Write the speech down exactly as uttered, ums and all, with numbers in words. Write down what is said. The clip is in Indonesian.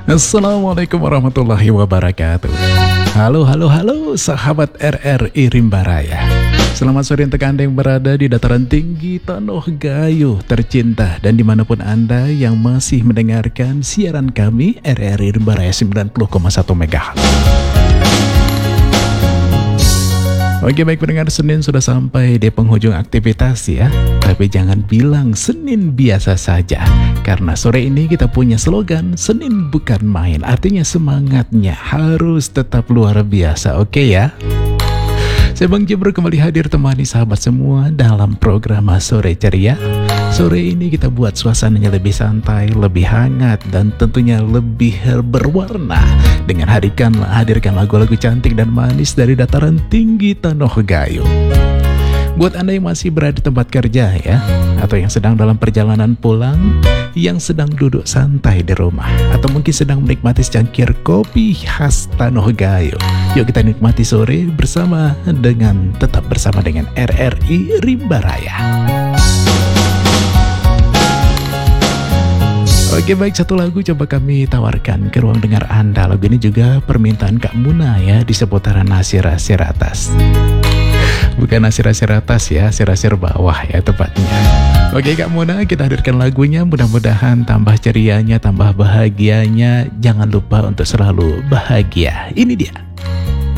Assalamualaikum warahmatullahi wabarakatuh. Halo, halo, halo, sahabat R R I Rimba Raya. Selamat sore untuk Anda yang berada di dataran tinggi Tanah Gayo tercinta, dan dimanapun Anda yang masih mendengarkan siaran kami R R I Rimba Raya sembilan puluh koma satu megahertz. Oke, baik pendengar, Senin sudah sampai di penghujung aktivitas ya. Tapi jangan bilang Senin biasa saja, karena sore ini kita punya slogan Senin bukan main. Artinya semangatnya harus tetap luar biasa, oke ya? Saya Bang Jebro kembali hadir temani sahabat semua dalam program Sore Ceria. Sore ini kita buat suasananya lebih santai, lebih hangat, dan tentunya lebih berwarna dengan hadirkan, hadirkan lagu-lagu cantik dan manis dari dataran tinggi Tanah Gayo. Buat Anda yang masih berada di tempat kerja ya, atau yang sedang dalam perjalanan pulang, yang sedang duduk santai di rumah, atau mungkin sedang menikmati secangkir kopi khas Tanah Gayo, yuk kita nikmati sore bersama dengan tetap bersama dengan R R I Rimba Raya. Oke, baik, satu lagu coba kami tawarkan ke ruang dengar Anda. Lagu ini juga permintaan Kak Muna ya, di seputaran nasir-nasir atas. Bukan nasir-nasir atas ya, nasir-nasir bawah ya tepatnya. Oke Kak Muna, kita hadirkan lagunya. Mudah-mudahan tambah cerianya, tambah bahagianya. Jangan lupa untuk selalu bahagia. Ini dia.